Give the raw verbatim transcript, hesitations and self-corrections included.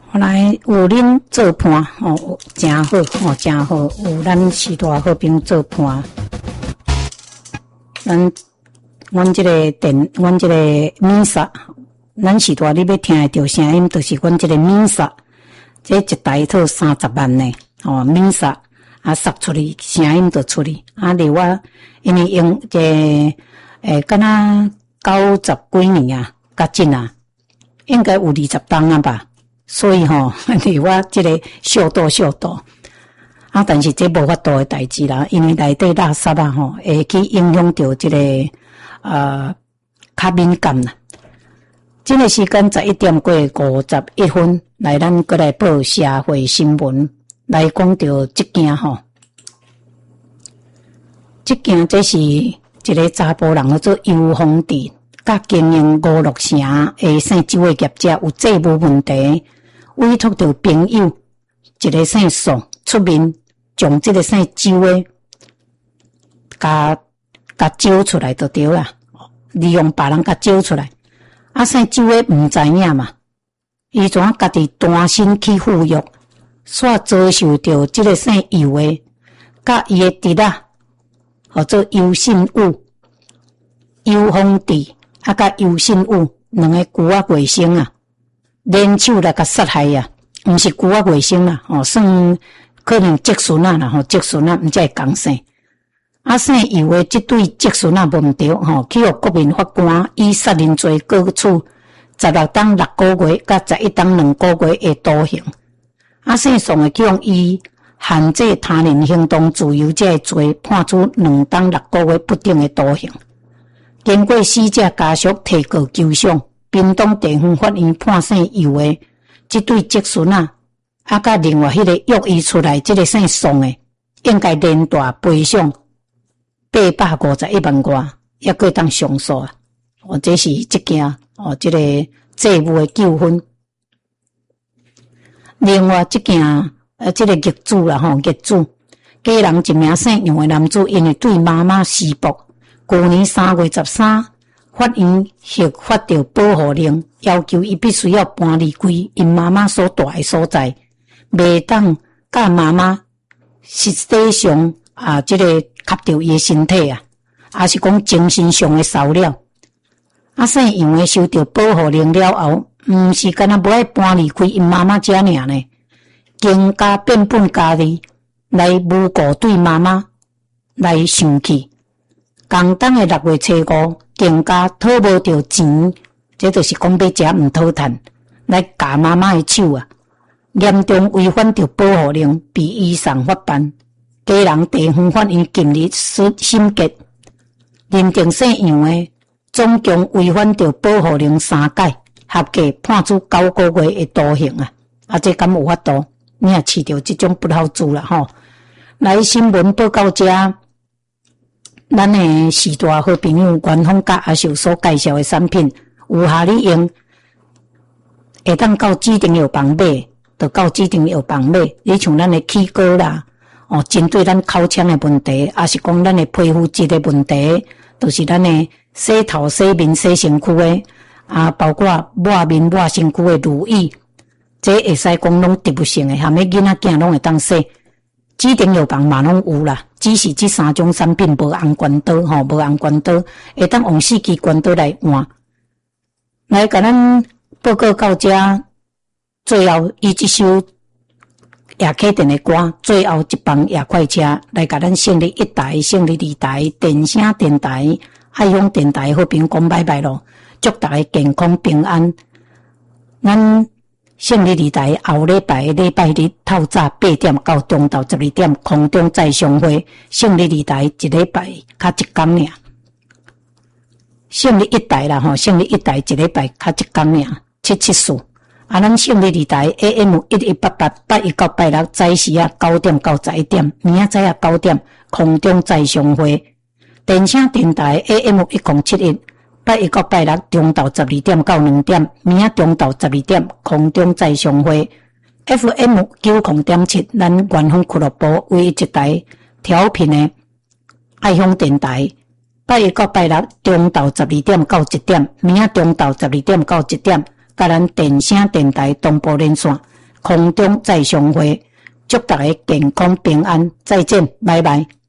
后来有恁做伴吼，真好吼，真好。有咱时代好朋友做伴，咱阮即个电，阮即个米萨，咱时代你要听会到声音，就是阮即个米萨，这一台套三十万呢，吼米萨啊，杀出去声音就出去。啊，另外因为用这诶，敢若九十几年啊，甲真啊，应该有二十档啊吧。所以吼，离我即个小度小度啊，但是这无法度的代志啦，因为内底垃圾啊吼，会去影响到即、这个呃较敏感啦。这个时间十一点过五十一分，来咱过来报社会新闻，来讲到这件吼，这件这是一个查甫人叫做尤宏志，甲经营五鹿城的姓周的业者有债务问题。委托到朋友一个姓宋出面，将这个姓周的甲甲揪出来就对啦，利用别人甲揪出来。啊，姓周的毋知影嘛，伊怎家己单身去赴约，煞遭受到这个姓尤的甲伊的弟仔，叫做尤信武、尤宏志啊，甲尤信武两个旧啊卫生啊。联手来甲杀害啊，毋是旧啊卫生啦，吼，算可能积孙啊啦，吼，积孙啊，毋才会讲生。啊，姓尤的即对积孙啊无毋对，吼，去互国民法官以杀人罪告处十六档六个月，甲十一档两个月的徒刑。啊，姓宋的去用以限制他人行动自由这个罪判处两档六个月不等的徒刑。经过死者家属提告求偿。屏东地方法院判姓尤的即对积孙啊，啊，甲另外迄个约伊出来，即个姓宋的，应该连带赔偿八百五十一万外，也可以当上诉啊。哦，这是即件哦，即、这个债务的纠纷。另外即件呃，即、这个业主啦吼，业主家人一名姓杨的男子，因为对妈妈施暴，去年三月十三。法院核发到保护令，要求伊必须要搬离开因妈妈所住的所在，袂当甲妈妈实际上啊，即、这个吸着伊的身体啊，也是讲精神上的骚扰。啊，姓杨的收到保护令了后，毋是干那无爱搬离开因妈妈家尔呢，更加变本加厉来诬告对妈妈来生气。共当的六月初五。更加讨无到钱，这就是讲要食毋讨趁，来夹妈妈的手啊！严重违反着保护令，被移送法办。家人地方法院近日审审结，认定姓杨的总共违反着保护令三届，合计判处九个月的徒刑啊！啊，这敢有法度？你也饲到这种不好做啦吼！来新闻报到这。咱的时代好朋友元丰甲阿秀所介绍的产品，有下你用，会当到指定药房买，就到指定药房买。你像咱的起膏啦，哦，针对咱口腔的问题，也是讲咱的皮肤质的问题，就是咱的洗头、洗面、洗身躯的，啊，包括抹面、抹身躯的乳液，这会使讲拢植物性的，含个囡仔囝拢会当洗。指定药房嘛拢有啦，只是这三种产品无红关刀吼，无红关刀，会当用四支关刀来换。来，甲咱报告到这，最后伊即首亚客电的歌，最后一帮亚快车来甲咱胜利一台、胜利二台、电声电台、爱享电台好朋友讲拜拜咯，祝大家健康平安。咱胜利二台后礼拜礼拜日透早八点到中昼十二点空中再相会。胜利二台一礼拜较一天尔，胜利一台啦吼，胜利一台一礼拜较一天尔，七七四。啊，咱胜利二台 A M 一一八八八一到八六早时啊九点到十一点，明仔载啊九点空中再相会。电声电台 A M 一零七一。八一到八六中昼十二点到两点，明仔中昼十二点空中再相会。F M 九零点七，咱元丰俱乐部唯一一台调频的爱享电台。八一到八六中昼十二点到一点，明仔中昼十二点到一点，甲咱电声电台同步连线。 空中再相会，祝大家健康平安，再见，拜拜。